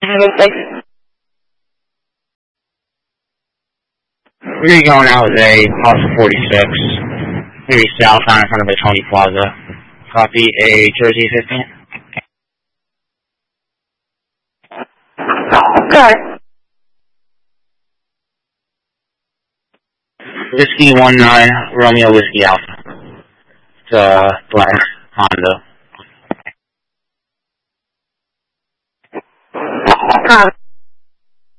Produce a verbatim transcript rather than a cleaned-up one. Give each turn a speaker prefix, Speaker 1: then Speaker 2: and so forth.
Speaker 1: We're going out with a Austin forty-six. Maybe southbound in front of the Tony Plaza. Copy a Jersey fifteen.
Speaker 2: Okay.
Speaker 1: Whiskey one nine, Romeo Whiskey Alpha. It's a black Honda.
Speaker 2: Uh,